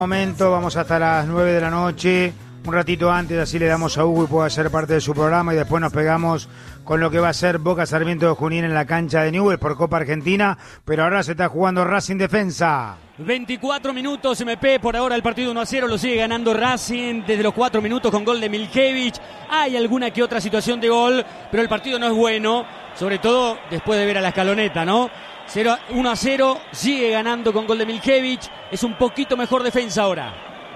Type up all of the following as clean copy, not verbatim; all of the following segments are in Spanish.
Momento, vamos hasta las 9 de la noche, un ratito antes, así le damos a Hugo y pueda ser parte de su programa y después nos pegamos con lo que va a ser Boca Sarmiento de Junín en la cancha de Newell's por Copa Argentina, pero ahora se está jugando Racing Defensa. 24 minutos MP, por ahora el partido 1-0, lo sigue ganando Racing desde los 4 minutos con gol de Milkevich. Hay alguna que otra situación de gol, pero el partido no es bueno, sobre todo después de ver a la escaloneta, ¿no? 1-0, sigue ganando con gol de Milkevich, es un poquito mejor defensa ahora.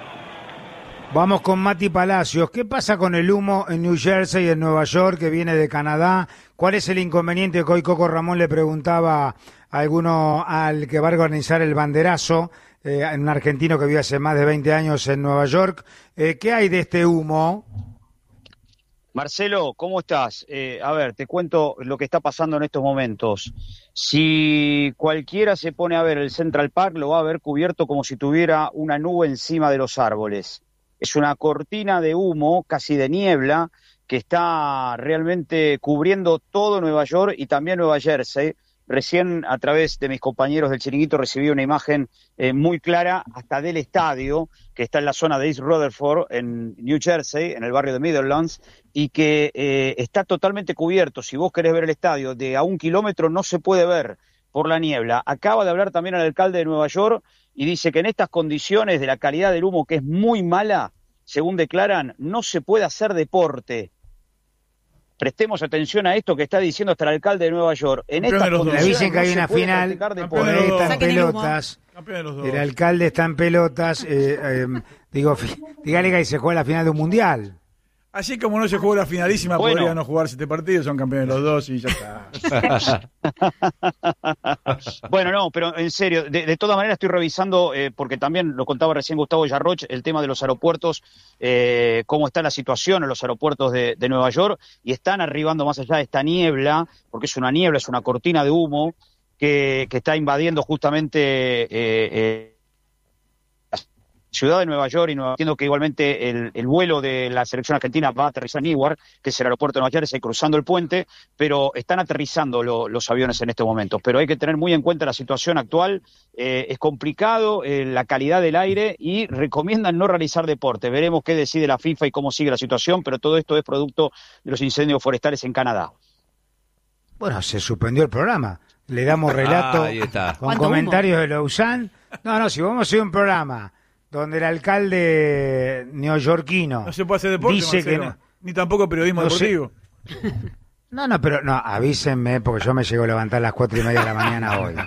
Vamos con Mati Palacios. ¿Qué pasa con el humo en New Jersey y en Nueva York que viene de Canadá? ¿Cuál es el inconveniente que hoy Coco Ramón le preguntaba a alguno al que va a organizar el banderazo, un argentino que vive hace más de 20 años en Nueva York? ¿Qué hay de este humo? Marcelo, ¿cómo estás? A ver, te cuento lo que está pasando en estos momentos. Si cualquiera se pone a ver el Central Park, lo va a ver cubierto como si tuviera una nube encima de los árboles. Es una cortina de humo, casi de niebla, que está realmente cubriendo todo Nueva York y también Nueva Jersey. Recién, a través de mis compañeros del Chiringuito, recibí una imagen muy clara hasta del estadio, que está en la zona de East Rutherford, en New Jersey, en el barrio de Meadowlands, y que está totalmente cubierto. Si vos querés ver el estadio de a 1 kilómetro, no se puede ver por la niebla. Acaba de hablar también el alcalde de Nueva York y dice que en estas condiciones de la calidad del humo, que es muy mala, según declaran, no se puede hacer deporte. Prestemos atención a esto que está diciendo hasta el alcalde de Nueva York. En estas condiciones le dicen que hay una final, está en pelotas. El alcalde está en pelotas. Dígale que ahí se juega la final de un mundial. Así como no se jugó la finalísima, bueno, podría no jugarse este partido, son campeones los dos y ya está. Bueno, no, pero en serio, de todas maneras estoy revisando, porque también lo contaba recién Gustavo Yarroch, el tema de los aeropuertos, cómo está la situación en los aeropuertos de Nueva York, y están arribando más allá de esta niebla, porque es una niebla, es una cortina de humo que está invadiendo justamente ciudad de Nueva York, y entiendo que igualmente el vuelo de la selección argentina va a aterrizar en Newark, que es el aeropuerto de Nueva Jersey, cruzando el puente, pero están aterrizando los aviones en estos momentos. Pero hay que tener muy en cuenta la situación actual, es complicado, la calidad del aire, y recomiendan no realizar deporte. Veremos qué decide la FIFA y cómo sigue la situación, pero todo esto es producto de los incendios forestales en Canadá. Bueno, se suspendió el programa. Le damos relato con comentarios de Lausanne. No, si vamos a hacer un programa donde el alcalde neoyorquino no se puede hacer deporte, dice Marcelo, que no, ni tampoco periodismo deportivo. Pero avísenme, porque yo me llego a levantar a las 4:30 de la mañana hoy.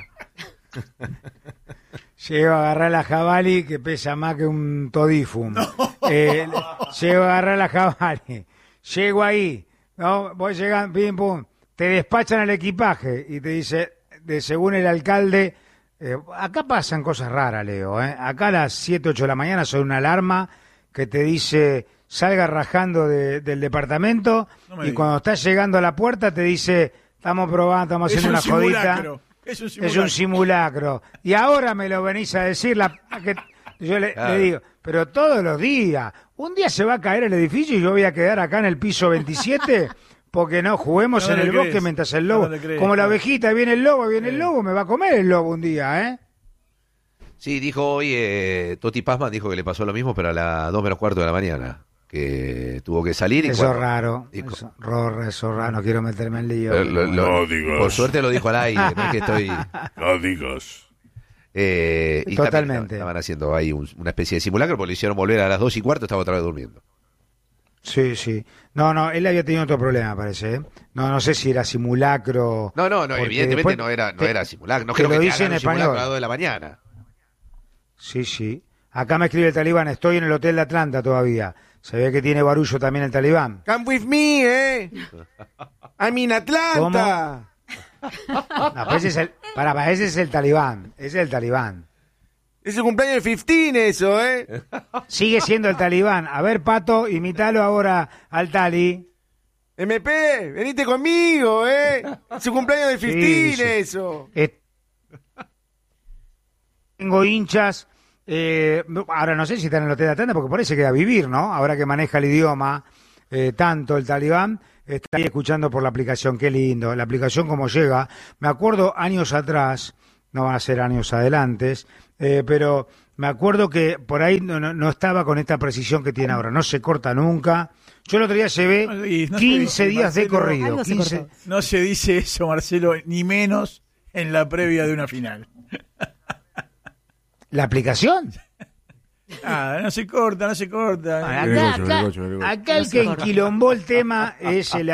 Llego a agarrar la jabalí, que pesa más que un todifum. Llego a agarrar la jabalí. Llego ahí, ¿no? Voy llegando, pim, pum. Te despachan el equipaje y te dice, según el alcalde, acá pasan cosas raras, Leo. Acá a las 7, 8 de la mañana son una alarma que te dice salga rajando del departamento, y cuando estás llegando a la puerta te dice estamos probando, estamos haciendo una jodita. Es un simulacro. Y ahora me lo venís a decir, yo le digo, pero todos los días. Un día se va a caer el edificio y yo voy a quedar acá en el piso 27... porque no juguemos en el bosque mientras el lobo, como la ovejita, viene el lobo, me va a comer el lobo un día, Sí, dijo hoy, Toti Pazman dijo que le pasó lo mismo, pero a las 2 menos cuarto de la mañana, que tuvo que salir. Eso es raro, eso raro, no quiero meterme en lío. No digas. Por suerte lo dijo al aire, no es que estoy... No digas. Y totalmente. Estaban haciendo ahí una especie de simulacro, porque le hicieron volver a las 2:15, estaba otra vez durmiendo. Sí. No, él había tenido otro problema, parece, No sé si era simulacro. No, evidentemente no era simulacro. No creo que te hagan un simulacro a las 2 de la mañana. Sí. Acá me escribe el talibán, estoy en el hotel de Atlanta todavía. Se ve que tiene barullo también el talibán. Come with me, I'm in Atlanta. No, ese es el talibán. Ese es el talibán. Es el cumpleaños de 15, eso, Sigue siendo el talibán. A ver, Pato, imitalo ahora al Tali. MP, venite conmigo, Es su cumpleaños de 15, sí. Eso. Tengo hinchas. Ahora no sé si están en el hotel de Atlanta, porque por ahí se queda a vivir, ¿no? Ahora que maneja el idioma tanto el talibán, está ahí escuchando por la aplicación. Qué lindo. La aplicación como llega. Me acuerdo años atrás, no van a ser años adelante, pero me acuerdo que por ahí no estaba con esta precisión que tiene ahora, no se corta nunca. Yo el otro día llevé 15 días de corrido. 15... No se dice eso, Marcelo, ni menos en la previa de una final. ¿La aplicación? No se corta. Acá el que enquilombó el tema es el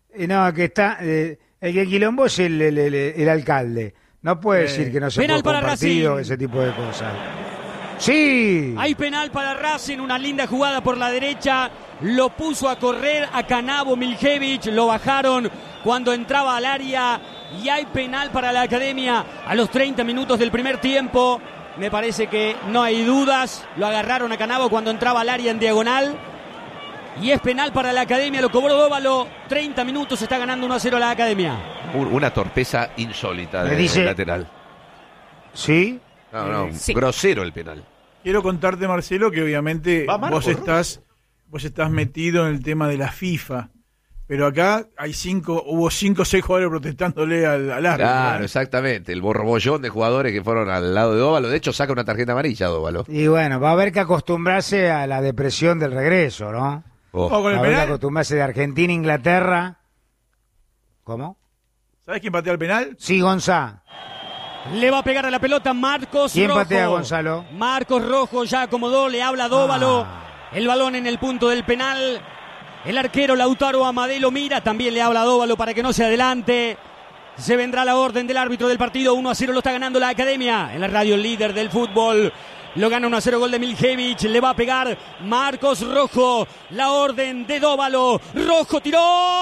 que enquilombó es el alcalde. No puede decir que no se puede compartir ese tipo de cosas. ¡Sí! Hay penal para Racing, una linda jugada por la derecha. Lo puso a correr a Canavo Miljevic, lo bajaron cuando entraba al área. Y hay penal para la Academia a los 30 minutos del primer tiempo. Me parece que no hay dudas. Lo agarraron a Canavo cuando entraba al área en diagonal. Y es penal para la Academia, lo cobró Dóvalo. 30 minutos, está ganando 1-0 la Academia. Una torpeza insólita del lateral. ¿Sí? No, grosero el penal. Quiero contarte, Marcelo, que obviamente vos estás metido en el tema de la FIFA. Pero acá hubo 5 o 6 jugadores protestándole al árbitro. Claro, exactamente. El borbollón de jugadores que fueron al lado de Dóvalo. De hecho, saca una tarjeta amarilla Dóvalo. Y bueno, va a haber que acostumbrarse a la depresión del regreso, ¿no? Con el va a haber penal. que acostumbrarse de Argentina a Inglaterra. ¿Cómo? ¿Sabés quién patea el penal? Sí, Gonzalo. Le va a pegar a la pelota Marcos ¿Quién Rojo. patea, Gonzalo? Marcos Rojo ya acomodó, le habla Dóvalo. El balón en el punto del penal. El arquero Lautaro Amadé lo mira, también le habla a Dóvalo para que no se adelante. Se vendrá la orden del árbitro del partido. 1-0 lo está ganando la Academia. En la radio líder del fútbol. Lo gana 1-0, gol de Miljevic. Le va a pegar Marcos Rojo. La orden de Dóvalo. Rojo tiró.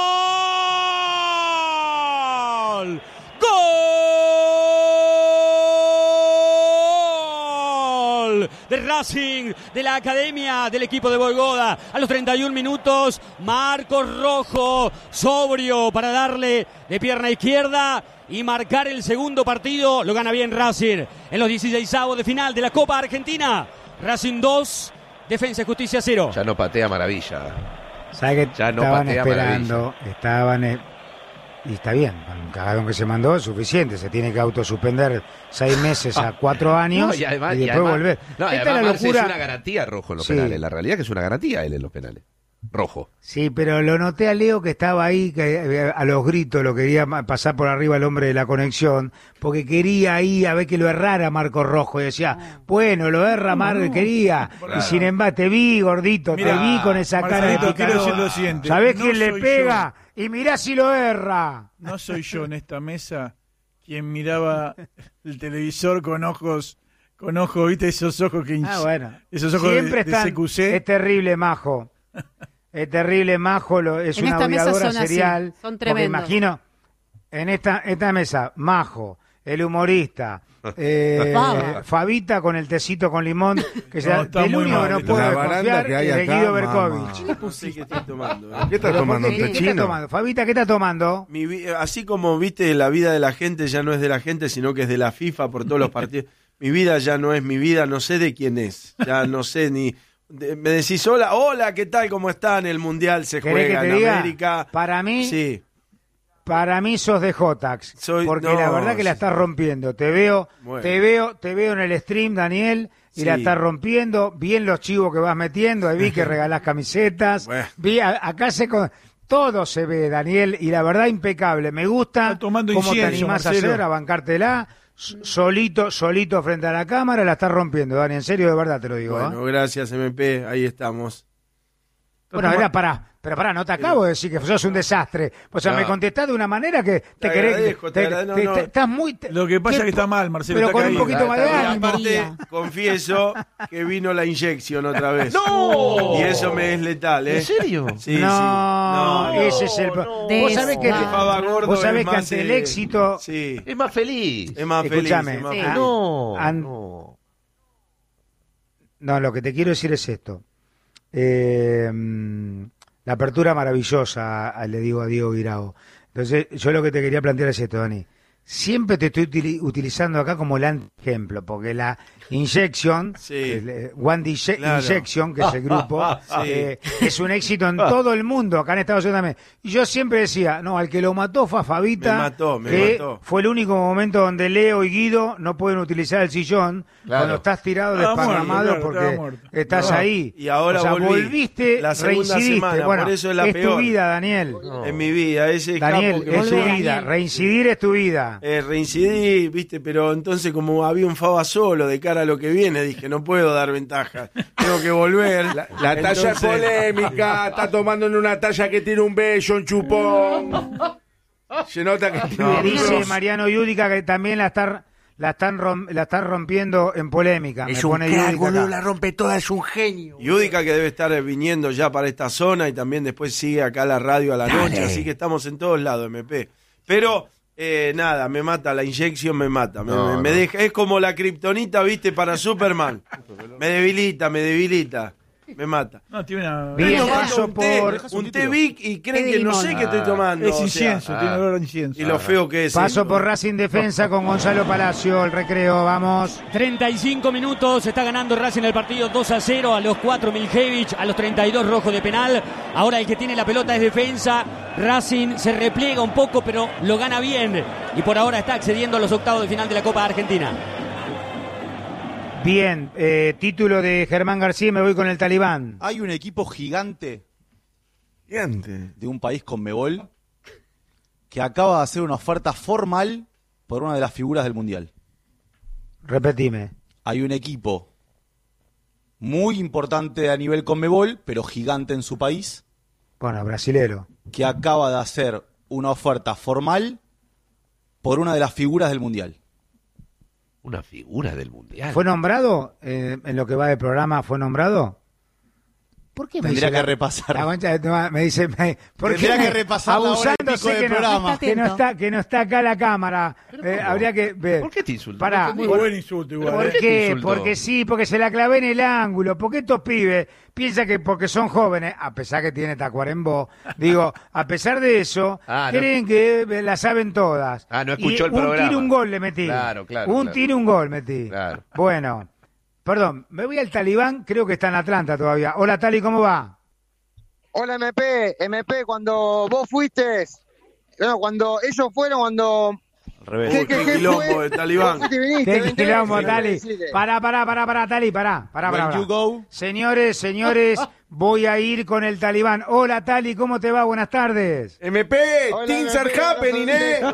¡Gol! De Racing, de la Academia, del equipo de Boygoda. A los 31 minutos, Marcos Rojo, sobrio para darle de pierna izquierda y marcar el segundo partido. Lo gana bien Racing en los 16avos de final de la Copa Argentina. Racing 2, Defensa y Justicia 0. Ya no patea maravilla. ¿Sabes que Ya no estaban patea esperando? Y está bien, con un cagadón que se mandó es suficiente. Se tiene que autosuspender 6 meses a 4 años y después volver. No, Esta además, es la Marce, locura. es una garantía Rojo en los Sí. penales. La realidad es que es una garantía él en los penales. Rojo. Sí, pero lo noté a Leo que estaba ahí, que a los gritos lo quería pasar por arriba el hombre de la conexión, porque quería ahí a ver que lo errara Marcos Rojo. Y decía, bueno, lo erra Marco, quería. Claro. Y sin embargo, te vi, gordito, Mirá, te vi con esa cara de Marcelito, quiero picador. decir lo siguiente. ¿Sabés No quién le soy pega? Y mirá si lo erra. No soy yo en esta mesa quien miraba el televisor con ojos, viste, esos ojos que Bueno. esos ojos Siempre de están, CQC. es terrible, Majo. Es terrible, Majo, es En una esta mesa odiadora son así, serial. son Porque tremendos. imagino, en esta mesa, Majo, el humorista, Faba. Fabita con el tecito con limón, que No, está el muy único mal. que no La puedo baranda desconfiar que hay es de acá, Guido mamá. Berkovich. No sé qué estoy tomando. ¿Qué ¿Pero estás por tomando? qué? ¿Un té ¿Qué estás chino? tomando? Fabita, ¿qué estás tomando? Así como, viste, la vida de la gente ya no es de la gente, sino que es de la FIFA por todos los partidos. Mi vida ya no es mi vida, no sé de quién es. Ya no sé ni... me decís, hola, ¿qué tal? ¿Cómo están? El Mundial se ¿Querés juega que te en diga? América. Para mí, Sí. Para mí sos de Jotax, porque no, la verdad que la estás rompiendo. Te veo en el stream, Daniel, y Sí. la estás rompiendo. Bien los chivos que vas metiendo, ahí vi que regalás camisetas. Bueno. Vi acá todo se ve, Daniel, y la verdad impecable. Me gusta Está tomando cómo te incienso, animás a Marcelo. hacer, a bancártela. Solito frente a la cámara, la estás rompiendo, Dani. En serio, de verdad te lo digo. Bueno, gracias, MP, ahí estamos. Bueno, era pero pará, no te acabo de decir que sos un desastre. O sea, No. me contestás de una manera que te querés... agradezco, no. Estás muy... Lo que pasa es que está mal, Marcelo. Pero está con un caído. poquito más de Y ánimo. aparte, confieso que vino la inyección otra vez. ¡No! Y eso me es letal, ¿eh? ¿En serio? Sí, No, sí. ese es el... Vos sabés que, Faba Gordo vos sabés es que más, ante el éxito... Sí, Es más feliz. es más Escúchame. feliz. Es más Sí. feliz. No, An- no. No, lo que te quiero decir es esto. La apertura maravillosa, le digo a Diego Guirao. Entonces, yo lo que te quería plantear es esto, Dani. siempre te estoy utilizando acá como el ejemplo, porque la Injection, Injection, que es el grupo, es un éxito en todo el mundo, acá en Estados Unidos también. Y yo siempre decía, no, al que lo mató fue a Fabita, me mató. Fue el único momento donde Leo y Guido no pueden utilizar el sillón cuando estás tirado desparramado porque estás ahí. Y ahora volviste, la segunda reincidiste. semana, Bueno, por eso es la es peor. tu vida, Daniel. Es mi vida, ese Daniel, capo que es tu vida. Reincidir es tu vida. Reincidí, viste, pero entonces como había un Faba solo de cara a lo que viene, dije, no puedo dar ventaja, tengo que volver. La talla es polémica, está tomando en una talla que tiene un bello, un chupón. Se nota que tiene Me dice Mariano Yudica que también la está rompiendo en polémica. Es Me un pone crack, Yudica boludo, acá. la rompe toda, es un genio. Yudica que debe estar viniendo ya para esta zona y también después sigue acá a la radio a la noche, así que estamos en todos lados, MP. Pero nada, me mata, la inyección me mata, me deja, es como la kriptonita, viste, para Superman. Me debilita, me mata. No, tiene una... Bien, Estoy paso tomando por... un té Vic y creen que no sé qué estoy tomando. Es o sea, incienso, tiene olor a incienso. y lo feo que es. Paso por Racing Defensa con Gonzalo Palacio, el recreo, vamos. 35 minutos, está ganando Racing el partido 2-0, a los 4 Miljevich, a los 32 rojo de penal. Ahora el que tiene la pelota es Defensa. Racing se repliega un poco, pero lo gana bien. Y por ahora está accediendo a los octavos de final de la Copa Argentina. Bien, título de Germán García, me voy con el Talibán. Hay un equipo gigante de un país Conmebol que acaba de hacer una oferta formal por una de las figuras del Mundial. Repetime. Hay un equipo muy importante a nivel Conmebol, pero gigante en su país, Bueno, brasilero. que acaba de hacer una oferta formal por una de las figuras del Mundial. Una figura del Mundial. ¿Fue nombrado en lo que va del programa? ¿Fue nombrado? ¿Por qué me Tendría dice que repasar. La concha de me dice, ¿por qué Tendría que repasar la hora y pico abusándose del que programa. que no está acá la cámara? Habría que ver. ¿Por qué te insultas? Pará. Muy buen insulto igual. ¿Por te qué? insultó? Porque sí, porque se la clavé en el ángulo. Porque estos pibes piensan que porque son jóvenes, a pesar que tiene Tacuarembó, digo, a pesar de eso, creen que la saben todas. No escuchó el un programa. Un tiro, un gol le metí. Claro. Un tiro, un gol metí. Claro. Bueno, perdón, me voy al Talibán, creo que está en Atlanta todavía. Hola, Tali, ¿cómo va? Hola MP, cuando vos fuiste, no, cuando ellos fueron, cuando... Al revés. Qué quilombo de Talibán. ¿Qué quilombo, Tali? Pará, Tali, pará. When you go. Señores, voy a ir con el Talibán. Hola, Tali, ¿cómo te va? Buenas tardes. MP, Hola, things are MP, happening,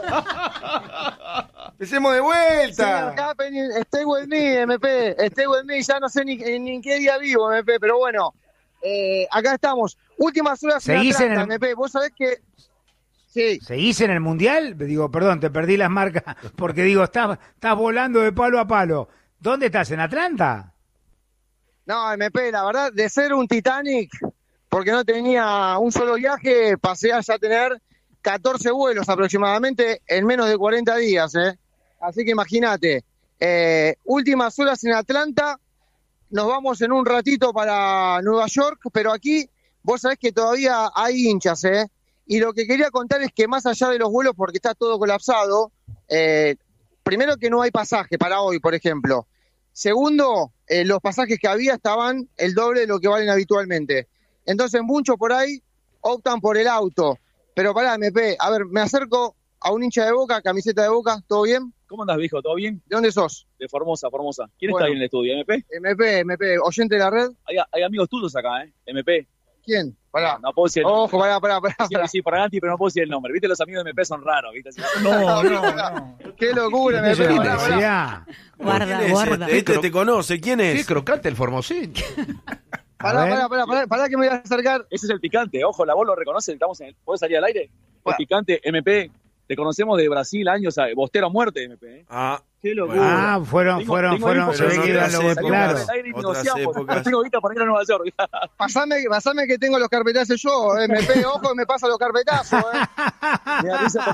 Empecemos de vuelta. Happening, stay with me, MP, stay with me, ya no sé ni en qué día vivo, MP, pero bueno, acá estamos. Últimas horas en ¿Seguís Atlanta, en el- MP, vos sabés que... Sí, ¿Seguís en el Mundial? Digo, perdón, te perdí las marcas porque digo, estás volando de palo a palo. ¿Dónde estás? ¿En Atlanta? no, MP, la verdad, de ser un Titanic, porque no tenía un solo viaje, pasé a ya tener 14 vuelos aproximadamente en menos de 40 días, Así que imagínate, últimas horas en Atlanta, nos vamos en un ratito para Nueva York, pero aquí vos sabés que todavía hay hinchas, Y lo que quería contar es que más allá de los vuelos, porque está todo colapsado, primero que no hay pasaje para hoy, por ejemplo. Segundo, los pasajes que había estaban el doble de lo que valen habitualmente. Entonces muchos por ahí optan por el auto. Pero pará, MP, a ver, me acerco a un hincha de Boca, camiseta de Boca, ¿todo bien? ¿Cómo andás, viejo? ¿Todo bien? ¿De dónde sos? De Formosa. ¿Quién Bueno. está ahí en el estudio, MP? MP, oyente de la red. Hay amigos tuyos acá, MP. ¿Quién? Pará. No puedo decir el nombre. Ojo, pará. Sí, para Ganti, pero no puedo decir el nombre. ¿Viste? Los amigos de MP son raros, ¿viste? Así- No. Qué locura, ¿Qué es MP. una Pará. necesidad? ¿Quién es este? Este te conoce, ¿quién Qué es? crocante el Formosín. Pará que me voy a acercar. Ese es el picante. Ojo, la voz lo reconoce. ¿Puedes salir al aire? El picante, MP. Te conocemos de Brasil, años, Bostero a muerte, MP. Qué locura. Ah, fueron, Tengo se ve que iban los claro. No tengo guita para ir a Nueva York. Pasame que tengo los carpetazos yo, MP, ojo que me pasa los carpetazos, Me da risa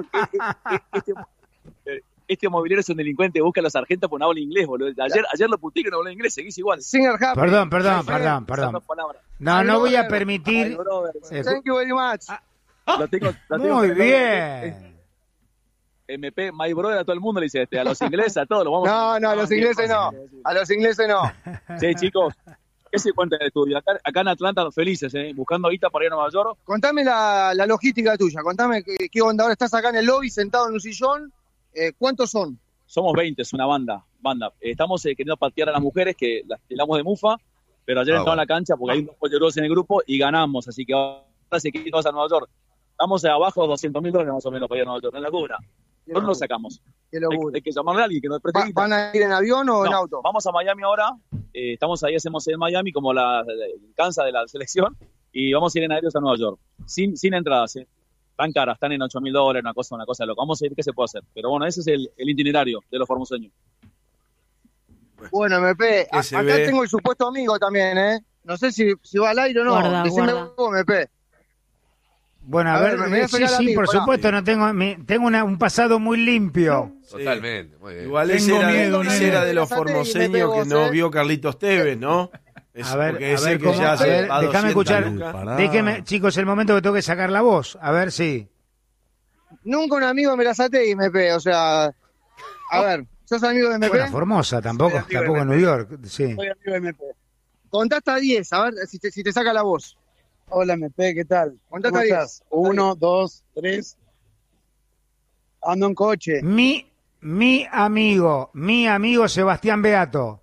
porque este mobiliario es un delincuente, busca a los sargentos porque no habla inglés, boludo. Ayer lo puté que no habla inglés, seguís igual. Singer happy. Perdón. No voy a permitir. Thank you very much. Lo tengo Muy bien. MP, my brother, a todo el mundo le dice a los ingleses, a todos los vamos. No, a los ingleses no. A los ingleses no. Sí, chicos, ¿qué se cuenta del estudio? Acá en Atlanta, felices, buscando ahorita para ir a Nueva York. Contame la logística tuya, contame qué onda. Ahora estás acá en el lobby, sentado en un sillón. ¿Cuántos son? Somos 20, es una banda. Estamos queriendo patear a las mujeres, que las tiramos de mufa, pero ayer entramos a la cancha porque hay unos polleros en el grupo y ganamos, así que ahora sí que vamos a Nueva York. Estamos abajo de $200,000 más o menos para ir a Nueva York, en la cura. ¿Dónde lo sacamos? Hay que llamarle a alguien que nos preste. ¿Van a ir en avión o en auto? Vamos a Miami ahora. Estamos ahí, hacemos en Miami como la cansa de la selección y vamos a ir en aéreos a Nueva York. Sin entradas, Tan caras, están en $8,000, una cosa loca. Vamos a ver qué se puede hacer. Pero bueno, ese es el itinerario de los formoseños. Bueno, MP, acá tengo el supuesto amigo también, ¿eh? No sé si va al aire o no. Decime vos, MP. Bueno, a ver, sí, por supuesto, no tengo un pasado muy limpio. Totalmente. Muy bien. Igual ese era de los formoseños que no vio Carlitos Tevez, ¿no? A ver, déjame escuchar. Déjeme, chicos, el momento que tengo que sacar la voz. A ver si. Nunca un amigo de Berazategui, MP. O sea, a ver, ¿sos amigo de MP? Bueno, Formosa, tampoco en New York. Sí. Soy amigo de MP. Contá hasta 10, a ver si te saca la voz. Hola, MP, ¿qué tal? Contá hasta 10. 1, 2, 3. Ando en coche. Mi amigo Sebastián Beato.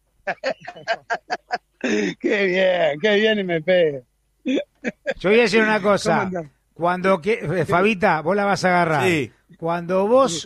Qué bien, MP. Yo voy a decir una cosa. Fabita, vos la vas a agarrar. Sí. Cuando vos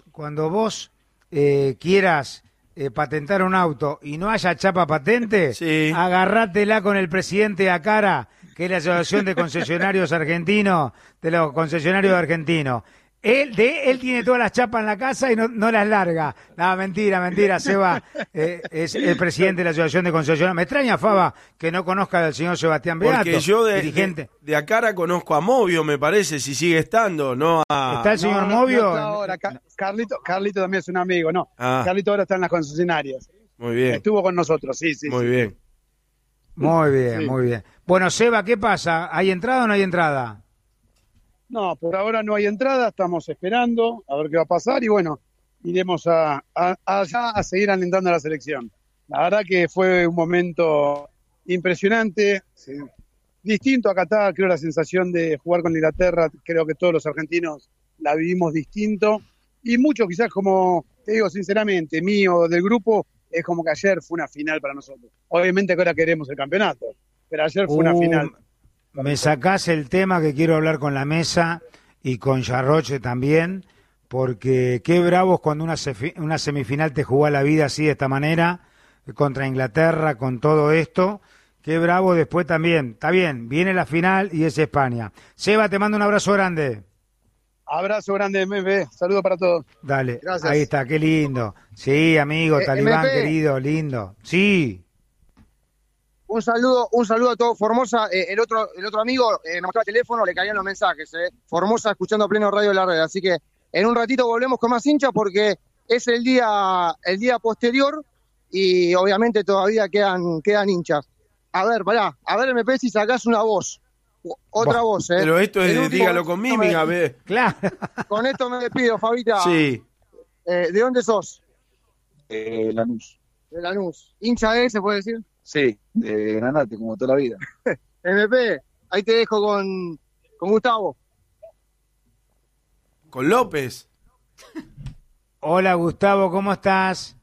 quieras patentar un auto y no haya chapa patente, agarrátela con el presidente a cara, que es la Asociación de Concesionarios Argentinos, de los concesionarios argentinos. Él tiene todas las chapas en la casa y no las larga. No, mentira, Seba es el presidente de la Asociación de Concesionarios. Me extraña, Faba, que no conozca al señor Sebastián Beato. Porque yo dirigente. de acá conozco a Movio, me parece, si sigue estando, ¿no? ¿Está el señor Movio? No ahora. Carlito también es un amigo, ¿no? Carlito ahora está en las concesionarias. Muy bien. Estuvo con nosotros, sí. Muy bien. Muy bien. Bueno, Seba, ¿qué pasa? ¿Hay entrada o no hay entrada? No, por ahora no hay entrada, estamos esperando a ver qué va a pasar y bueno, iremos allá a seguir alentando a la selección. La verdad que fue un momento impresionante, distinto a Qatar, creo la sensación de jugar con Inglaterra, creo que todos los argentinos la vivimos distinto y mucho quizás como, te digo sinceramente, mío, del grupo, es como que ayer fue una final para nosotros. Obviamente que ahora queremos el campeonato, pero ayer fue una final. Me sacás el tema que quiero hablar con la mesa y con Yarroche también, porque qué bravos cuando una semifinal te jugó a la vida así de esta manera, contra Inglaterra, con todo esto. Qué bravo después también. Está bien, viene la final y es España. Seba, te mando un abrazo grande. Abrazo grande, MP. Saludos para todos. Dale, gracias. Ahí está, qué lindo. Sí, amigo, Talibán, MP. querido, lindo. Sí. Un saludo a todo Formosa. El otro amigo me mostraba el teléfono, le caían los mensajes. Formosa escuchando a pleno Radio de la Red. Así que en un ratito volvemos con más hinchas porque es el día posterior y obviamente todavía quedan hinchas. A ver, MP, si sacás una voz. Otra voz, Pero esto es, dígalo con mímica, a ver. Claro. Con esto me despido, Fabita. Sí. ¿De dónde sos? Lanús. De Lanús. ¿Hincha se puede decir? Sí, de Granate, como toda la vida. MP, ahí te dejo con Gustavo. Con López. Hola, Gustavo, ¿cómo estás?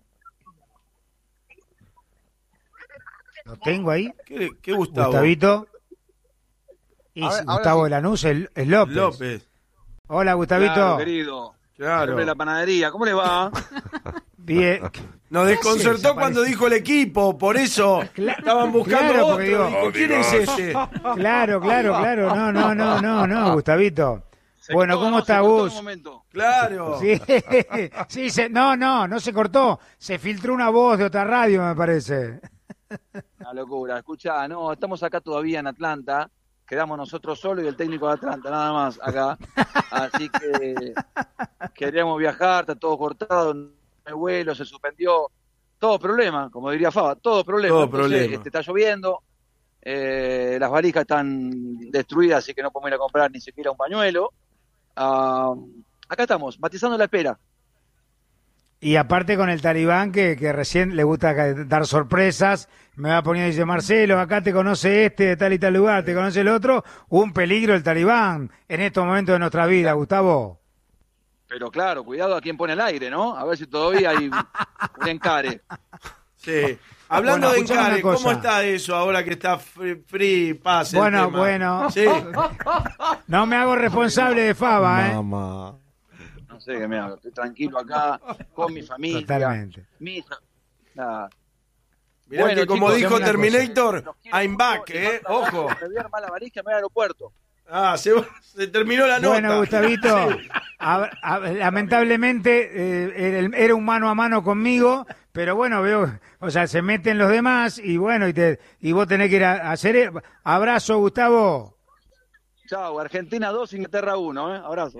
¿Lo tengo ahí? ¿Qué Gustavo? Gustavito. Y A ver, Gustavo sí. de Lanús es López. Hola, Gustavito. Claro, querido. Claro. De la panadería, ¿cómo le va? Bien. Nos desconcertó cuando dijo el equipo, por eso estaban buscando Claro, otro. porque digo, Dijo, ¿quién es ese? Claro. No, Gustavito. Bueno, ¿cómo está Gus? Claro. Sí, no se cortó. Se filtró una voz de otra radio, me parece. Una locura. Escuchá, no, estamos acá todavía en Atlanta. Quedamos nosotros solos y el técnico de Atlanta, nada más acá. Así que queríamos viajar, está todo cortado, el vuelo se suspendió. Todo problema, como diría Faba, todo problema. Todo Entonces, problema. está lloviendo, las valijas están destruidas, así que no podemos ir a comprar ni siquiera un pañuelo. acá estamos, matizando la espera. Y aparte con el talibán que recién le gusta dar sorpresas, me va poniendo y dice, Marcelo, acá te conoce este de tal y tal lugar, te conoce el otro, un peligro el talibán en estos momentos de nuestra vida, Gustavo. Pero claro, cuidado a quién pone el aire, ¿no? A ver si todavía hay un encare. Sí. Hablando Bueno, de escuchame encare, una cosa. ¿cómo está eso ahora que está free pass? Bueno. Sí. No me hago responsable de Faba, ¿eh? Mamá. No sé qué me hago, estoy tranquilo acá, con mi familia. Totalmente. Nada. Mirá Bueno, que como chicos, dijo una Terminator, Los quiero I'm back, mucho, ojo. Me voy a armar la varija, me voy al aeropuerto. Ah, se terminó la nota. Bueno, Gustavito, lamentablemente era un mano a mano conmigo, pero bueno, veo, o sea, se meten los demás y bueno, y vos tenés que ir a hacer... Abrazo, Gustavo. Chao, Argentina 2, Inglaterra 1, abrazo.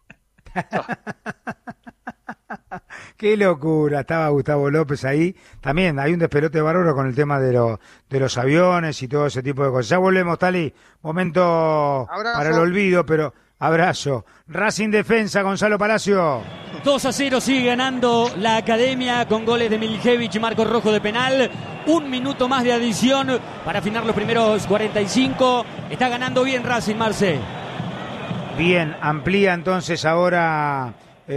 Qué locura, estaba Gustavo López ahí. También hay un despelote bárbaro con el tema de los aviones y todo ese tipo de cosas. Ya volvemos, Tali. Momento Abrazo. para el olvido, pero abrazo. Racing Defensa, Gonzalo Palacio. 2-0 sigue ganando la Academia con goles de Miljevich y Marco Rojo de penal. 1 minuto más de adición para afinar los primeros 45. Está ganando bien Racing, Marce. Bien, amplía entonces ahora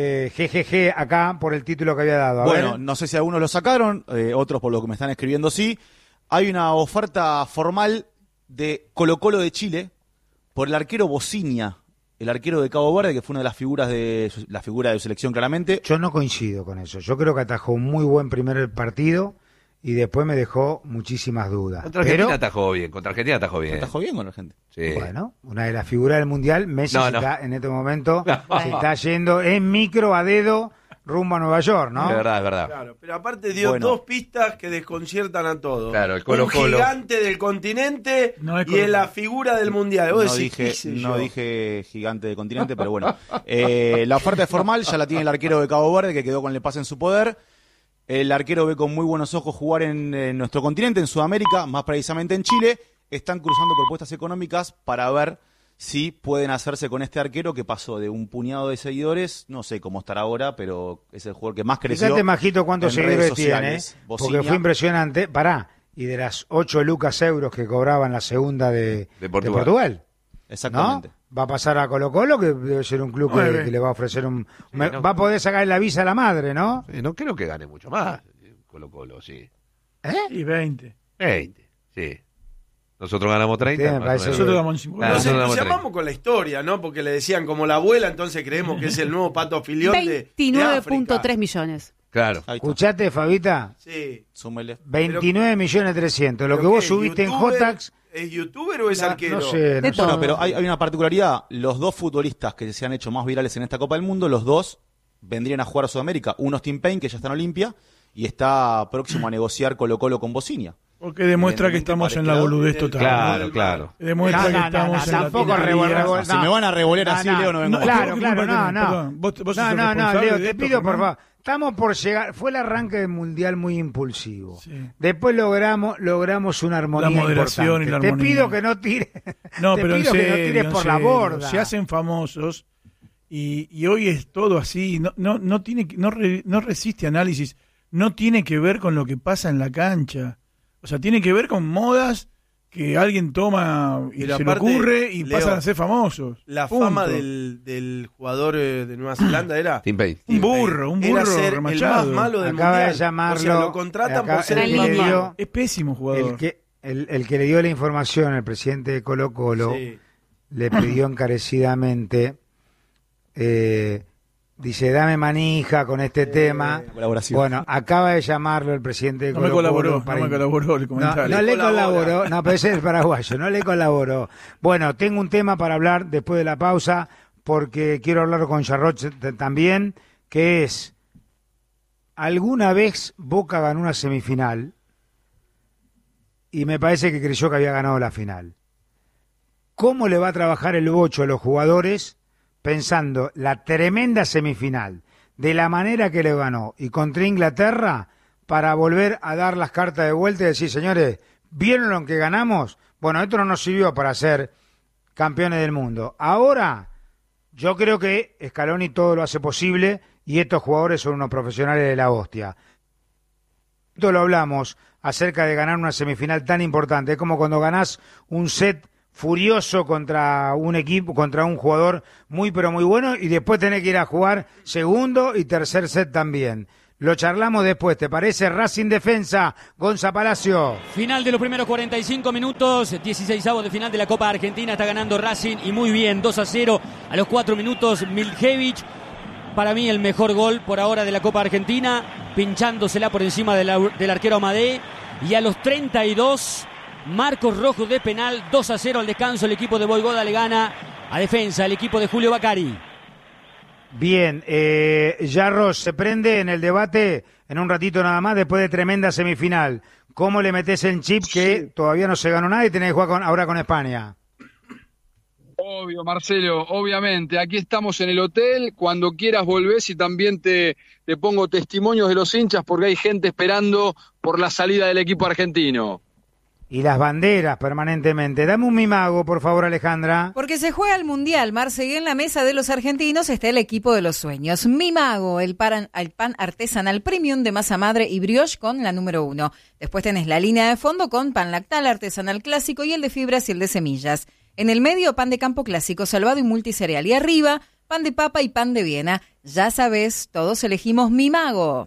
GGG acá por el título que había dado. A Bueno, ver. no sé si algunos lo sacaron, otros por lo que me están escribiendo sí. Hay una oferta formal de Colo-Colo de Chile por el arquero Bocinia, el arquero de Cabo Verde, que fue una de las figuras de la figura de su selección claramente. Yo no coincido con eso. Yo creo que atajó un muy buen primer partido y después me dejó muchísimas dudas. Contra Argentina Pero, atajó bien, contra Argentina atajó bien. ¿Atajó bien con la gente? Sí. bueno, una de las figuras del Mundial, Messi No, se no. está, en este momento se está yendo en micro a dedo rumbo a Nueva York, ¿no? Es verdad, es verdad. Claro, pero aparte dio Bueno. 2 pistas que desconciertan a todos. Claro, el Un Colo-Colo. gigante del continente No es y es la Colo-Colo. figura del mundial. Vos No decís, dije, ¿qué sé no yo? dije gigante de continente, pero bueno. La oferta es formal, ya la tiene el arquero de Cabo Verde, que quedó con el pase en su poder. El arquero ve con muy buenos ojos jugar en nuestro continente, en Sudamérica, más precisamente en Chile. Están cruzando propuestas económicas para ver si pueden hacerse con este arquero que pasó de un puñado de seguidores, no sé cómo estará ahora, pero es el jugador que más creció. Fíjate, Majito, cuántos en redes seguidores tiene, sociales. porque Bocinia. fue impresionante. Pará, y de las 8 lucas euros que cobraban la segunda de Portugal. Exactamente. ¿No? Va a pasar a Colo-Colo, que debe ser un club que le va a ofrecer no. va a poder sacar la visa a la madre, ¿no? No creo que gane mucho más. Colo-Colo, sí. Y 20. 20, sí. Nosotros ganamos 30. Sí, me más o parece menos. Nosotros damos 50. Ah, Nos nosotros ganamos 30. entusiasmamos con la historia, ¿no? Porque le decían como la abuela, entonces creemos que es el nuevo Pato Filión de 29.3 millones. Claro. Ahí está. Escuchate, Fabita, Sí. Súmele. 29.300.000. Lo que ¿Pero vos qué, subiste en youtuber? Jotax, ¿Es youtuber o es no arquero? sé, De no sé. todo. Bueno, pero hay una particularidad. Los dos futbolistas que se han hecho más virales en esta Copa del Mundo, los dos vendrían a jugar a Sudamérica. Uno es Tim Payne, que ya está en Olimpia, y está próximo a negociar Colo-Colo con Bocinia. Porque demuestra que estamos en la boludez total. Claro, claro. Demuestra que estamos en la tampoco tontería. Si me van a revolear así, Leo, no vengo. Claro, ¿qué claro, culpa no, tenés? no. Perdón, vos sos el No, responsable Leo, de te esto, pido por Germán. favor. Estamos por llegar, fue el arranque del Mundial muy impulsivo. Sí. Después logramos una armonía La moderación importante. y la Te armonía. pido que no tires, No, te pero en pido que no serio, tires en por la serio. borda. Se hacen famosos y hoy es todo así. No resiste análisis. No tiene que ver con lo que pasa en la cancha. O sea, tiene que ver con modas que alguien toma y Pero se le aparte, ocurre y Leo, pasan a ser famosos. La Punto. fama del jugador de Nueva Zelanda era Tim Payne. Un burro Era ser el remachado. más malo del Acaba mundial. de llamarlo. O sea, lo contratan acá- por ser el el que más le línea. dio- malo. Es pésimo jugador. el que le dio la información al presidente de Colo-Colo Sí. le pidió encarecidamente, dice, dame manija con este tema. Colaboración. Bueno, acaba de llamarlo el presidente de No me Colo-Colo. colaboró el comentario. No le Colabora. colaboró, no, pero ese es el paraguayo, no le colaboró. Bueno, tengo un tema para hablar después de la pausa, porque quiero hablar con Charroch también, que es, ¿alguna vez Boca ganó una semifinal? Y me parece que creyó que había ganado la final. ¿Cómo le va a trabajar el bocho a los jugadores pensando la tremenda semifinal, de la manera que le ganó y contra Inglaterra, para volver a dar las cartas de vuelta y decir, señores, ¿vieron lo que ganamos? Bueno, esto no nos sirvió para ser campeones del mundo. Ahora Yo creo que Scaloni todo lo hace posible y estos jugadores son unos profesionales de la hostia. Esto lo hablamos acerca de ganar una semifinal tan importante. Es como cuando ganás un set furioso contra un equipo, contra un jugador muy pero muy bueno y después tenés que ir a jugar segundo y tercer set también. Lo charlamos después, ¿te parece? Racing Defensa, Gonza Palacio. Final de los primeros 45 minutos, 16avos de final de la Copa Argentina, está ganando Racing y muy bien, 2-0 a los 4 minutos, Miljevic. Para mí el mejor gol por ahora de la Copa Argentina, pinchándosela por encima del arquero Amadé. Y a los 32, Marcos Rojo de penal, 2-0 al descanso, el equipo de Boygoda le gana a Defensa, el equipo de Julio Bacari. Bien, Yarros se prende en el debate en un ratito nada más después de tremenda semifinal. ¿Cómo le metes el chip que todavía no se ganó nada y tenés que jugar ahora con España? Obvio, Marcelo, obviamente. Aquí estamos en el hotel. Cuando quieras volvés y también te pongo testimonios de los hinchas porque hay gente esperando por la salida del equipo argentino. Y las banderas permanentemente. Dame un mimago, por favor, Alejandra. Porque se juega el Mundial, Marce, y en la mesa de los argentinos está el equipo de los sueños. Mimago, el pan artesanal premium de masa madre y brioche con la número 1. Después tenés la línea de fondo con pan lactal artesanal clásico y el de fibras y el de semillas. En el medio, pan de campo clásico, salvado y multicereal. Y arriba, pan de papa y pan de Viena. Ya sabes, todos elegimos Mimago.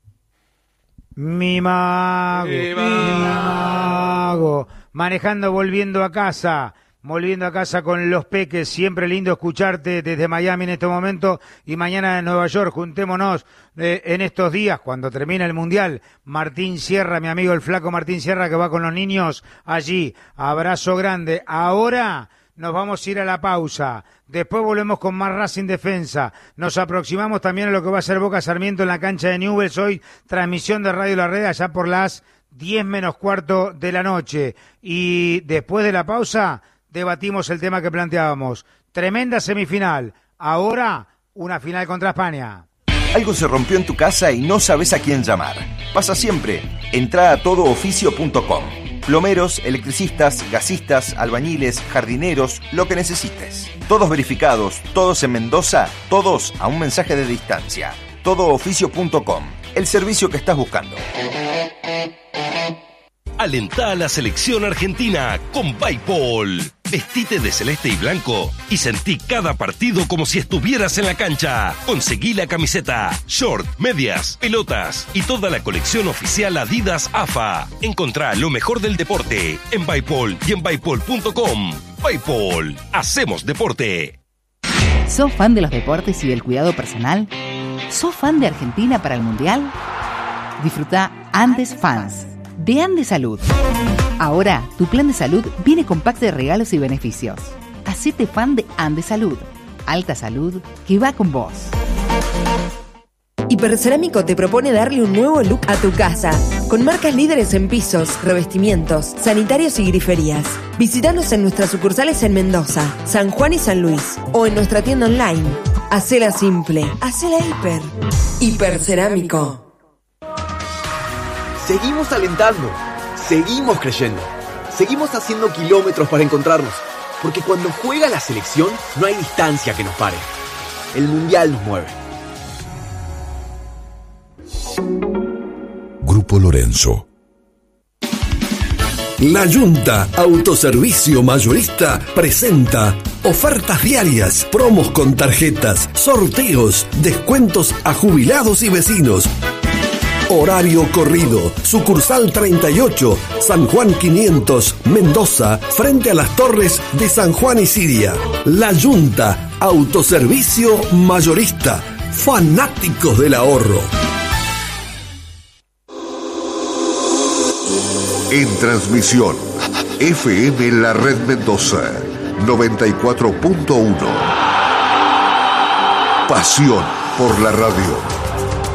Mimago. Manejando, volviendo a casa con los peques. Siempre lindo escucharte desde Miami en este momento y mañana en Nueva York. Juntémonos en estos días cuando termina el Mundial. Martín Sierra, mi amigo el flaco Martín Sierra, que va con los niños allí. Abrazo grande. Ahora nos vamos a ir a la pausa. Después volvemos con más Racing Defensa. Nos aproximamos también a lo que va a ser Boca Sarmiento en la cancha de Newell's. Hoy transmisión de Radio La Red allá por las 10 menos cuarto de la noche. Y después de la pausa debatimos el tema que planteábamos. Tremenda semifinal. Ahora una final contra España. Algo se rompió en tu casa y no sabes a quién llamar. Pasa siempre. Entrá a todooficio.com. Plomeros, electricistas, gasistas, albañiles, jardineros, lo que necesites. Todos verificados, todos en Mendoza, todos a un mensaje de distancia. Todooficio.com, el servicio que estás buscando. Alentá a la selección argentina con Bipol. Vestite de celeste y blanco y sentí cada partido como si estuvieras en la cancha. Conseguí la camiseta, short, medias, pelotas y toda la colección oficial Adidas AFA. Encontrá lo mejor del deporte en Bipol y en Bipol.com. Bipol, hacemos deporte. ¿Sos fan de los deportes y del cuidado personal? ¿Sos fan de Argentina para el Mundial? Disfruta Andes Fans de Andes Salud. Ahora, tu plan de salud viene con pack de regalos y beneficios. Hacete fan de Andes Salud. Alta salud que va con vos. Hipercerámico te propone darle un nuevo look a tu casa, con marcas líderes en pisos, revestimientos, sanitarios y griferías. Visítanos en nuestras sucursales en Mendoza, San Juan y San Luis, o en nuestra tienda online. Hacela simple, hacela hiper. Hipercerámico. Seguimos alentando, seguimos creyendo, seguimos haciendo kilómetros para encontrarnos, porque cuando juega la selección no hay distancia que nos pare. El Mundial nos mueve. Grupo Lorenzo. La Yunta Autoservicio Mayorista presenta ofertas diarias, promos con tarjetas, sorteos, descuentos a jubilados y vecinos. Horario corrido, sucursal 38, San Juan 500, Mendoza, frente a las torres de San Juan y Siria. La Yunta Autoservicio Mayorista, fanáticos del ahorro. En transmisión, FM La Red Mendoza, 94.1. Pasión por la radio.